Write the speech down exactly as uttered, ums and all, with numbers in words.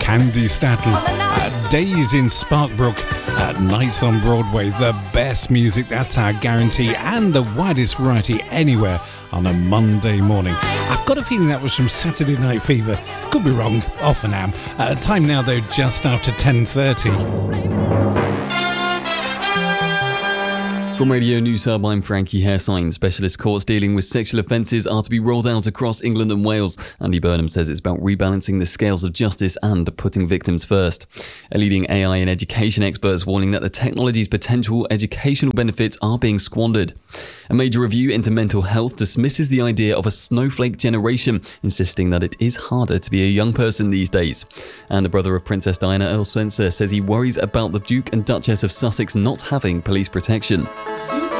Candy Stattle, uh, Days in Sparkbrook, uh, Nights on Broadway, the best music, that's our guarantee, and the widest variety anywhere on a Monday morning. I've got a feeling that was from Saturday Night Fever. Could be wrong, often am. Uh, time now though, just after ten thirty. From Radio News Hub, I'm Frankie Hairsign. Specialist courts dealing with sexual offences are to be rolled out across England and Wales. Andy Burnham says it's about rebalancing the scales of justice and putting victims first. A leading A I and education expert is warning that the technology's potential educational benefits are being squandered. A major review into mental health dismisses the idea of a snowflake generation, insisting that it is harder to be a young person these days. And the brother of Princess Diana, Earl Spencer, says he worries about the Duke and Duchess of Sussex not having police protection. Zoot.